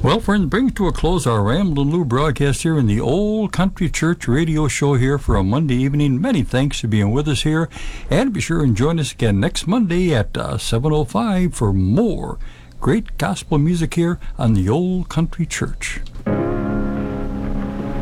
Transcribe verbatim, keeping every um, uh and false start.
Well, friends, brings to a close our Ramblin' Lou broadcast here in the Old Country Church radio show here for a Monday evening. Many thanks for being with us here, and be sure and join us again next Monday at uh, seven oh five for more great gospel music here on the Old Country Church.